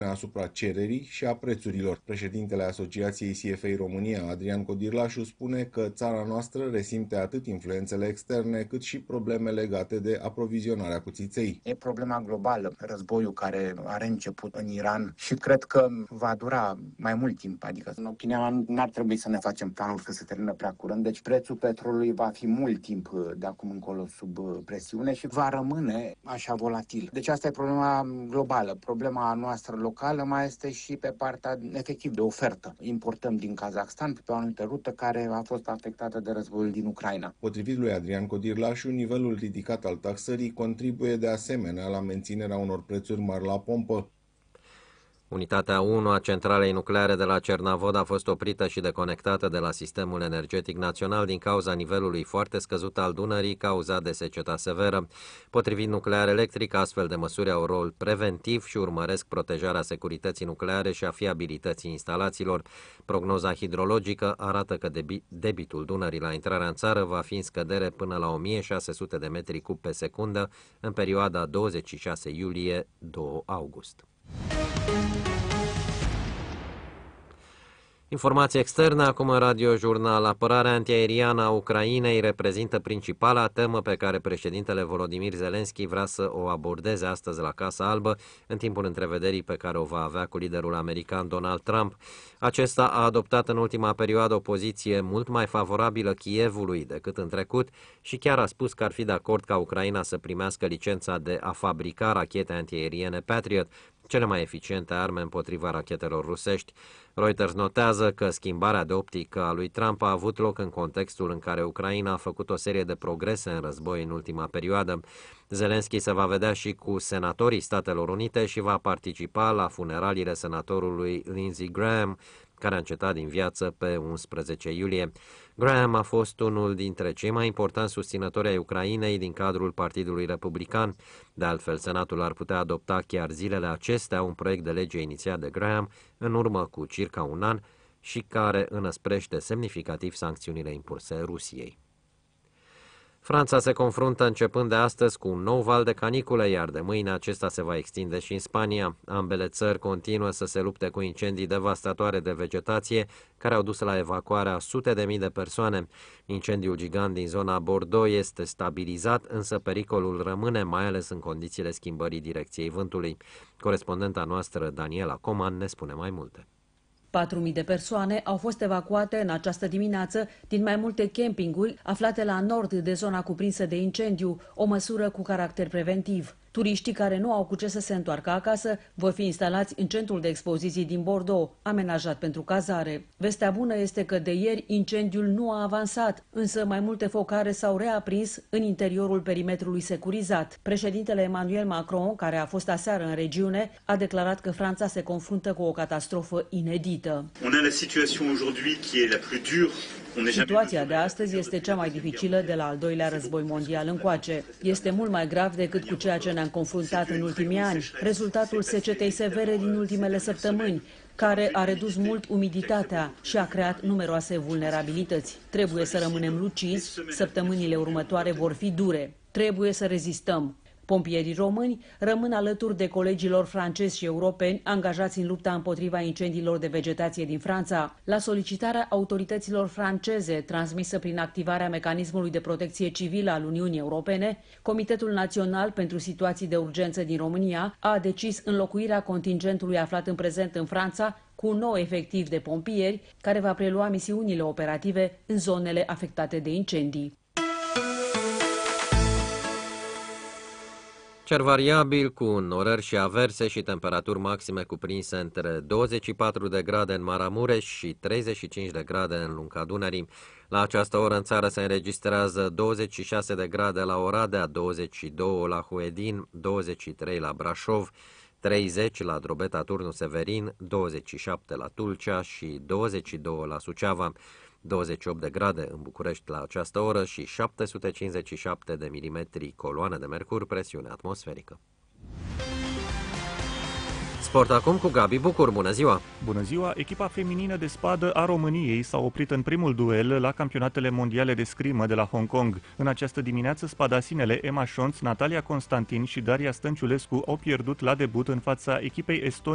asupra cererii și a prețurilor. Președintele Asociației CFA România, Adrian Codirlașu, spune că țara noastră resimte atât influențele externe, cât și probleme legate de aprovizionarea cu țiței. E problema globală, războiul care are început în Iran și cred că va dura mai mult timp, adică în opinia mea n-ar trebui să ne facem planuri că se termină prea curând, deci prețul petrolului va fi mult timp de acum încolo sub presiune și va rămâne așa volatil. Deci asta e problema globală. Problema noastră locală mai este și pe partea efectiv de ofertă. Importăm din Kazakhstan pe o anumită rută care a fost afectată de războiul din Ucraina. Potrivit lui Adrian Codirlașu, nivelul ridicat al taxării contribuie de asemenea la menținerea unor prețuri mari la pompă. Unitatea 1 a centralei nucleare de la Cernavod a fost oprită și deconectată de la sistemul energetic național din cauza nivelului foarte scăzut al Dunării, cauzat de seceta severă. Potrivit Nuclear Electric, astfel de măsuri au rol preventiv și urmăresc protejarea securității nucleare și a fiabilității instalațiilor. Prognoza hidrologică arată că debitul Dunării la intrarea în țară va fi în scădere până la 1600 de metri cub pe secundă în perioada 26 iulie-2 august. Informație externă, acum în radiojurnal. Apărarea antiaeriană a Ucrainei reprezintă principala temă pe care președintele Volodymyr Zelensky vrea să o abordeze astăzi la Casa Albă, în timpul întrevederii pe care o va avea cu liderul american Donald Trump. Acesta a adoptat în ultima perioadă o poziție mult mai favorabilă Kievului decât în trecut și chiar a spus că ar fi de acord ca Ucraina să primească licența de a fabrica rachete antiaeriene Patriot, cele mai eficiente arme împotriva rachetelor rusești. Reuters notează că schimbarea de optică a lui Trump a avut loc în contextul în care Ucraina a făcut o serie de progrese în război în ultima perioadă. Zelensky se va vedea și cu senatorii Statelor Unite și va participa la funeraliile senatorului Lindsey Graham, care a încetat din viață pe 11 iulie. Graham a fost unul dintre cei mai importanți susținători ai Ucrainei din cadrul Partidului Republican. De altfel, Senatul ar putea adopta chiar zilele acestea un proiect de lege inițiat de Graham în urmă cu circa un an și care înăsprește semnificativ sancțiunile impuse Rusiei. Franța se confruntă începând de astăzi cu un nou val de canicule, iar de mâine acesta se va extinde și în Spania. Ambele țări continuă să se lupte cu incendii devastatoare de vegetație, care au dus la evacuarea sute de mii de persoane. Incendiul gigant din zona Bordeaux este stabilizat, însă pericolul rămâne, mai ales în condițiile schimbării direcției vântului. Corespondenta noastră, Daniela Coman, ne spune mai multe. 4.000 de persoane au fost evacuate în această dimineață din mai multe campinguri aflate la nord de zona cuprinsă de incendiu, o măsură cu caracter preventiv. Turiștii care nu au cu ce să se întoarcă acasă vor fi instalați în centrul de expoziții din Bordeaux, amenajat pentru cazare. Vestea bună este că de ieri incendiul nu a avansat, însă mai multe focare s-au reaprins în interiorul perimetrului securizat. Președintele Emmanuel Macron, care a fost aseară în regiune, a declarat că Franța se confruntă cu o catastrofă inedită. Situația de astăzi este cea mai dificilă de la al doilea război mondial încoace. Este mult mai grav decât cu ceea ce ne-am confruntat în ultimii ani, rezultatul secetei severe din ultimele săptămâni, care a redus mult umiditatea și a creat numeroase vulnerabilități. Trebuie să rămânem lucizi, săptămânile următoare vor fi dure. Trebuie să rezistăm. Pompierii români rămân alături de colegilor francezi și europeni angajați în lupta împotriva incendiilor de vegetație din Franța. La solicitarea autorităților franceze, transmisă prin activarea mecanismului de protecție civilă al Uniunii Europene, Comitetul Național pentru Situații de Urgență din România a decis înlocuirea contingentului aflat în prezent în Franța cu un nou efectiv de pompieri care va prelua misiunile operative în zonele afectate de incendii. Cer variabil cu norări și averse și temperaturi maxime cuprinse între 24 de grade în Maramureș și 35 de grade în lunga Dunării. La această oră în țară se înregistrează 26 de grade la Oradea, 22 la Huedin, 23 la Brașov, 30 la Drobeta Turnu Severin, 27 la Tulcea și 22 la Suceava. 28 de grade în București la această oră și 757 de milimetri coloană de mercur, presiune atmosferică. Sport acum cu Gabi Bucur. Bună ziua! Bună ziua! Echipa feminină de spadă a României s-a oprit în primul duel la campionatele mondiale de scrimă de la Hong Kong. În această dimineață, spadasinele Emma Șonț, Natalia Constantin și Daria Stănciulescu au pierdut la debut în fața echipei estoniene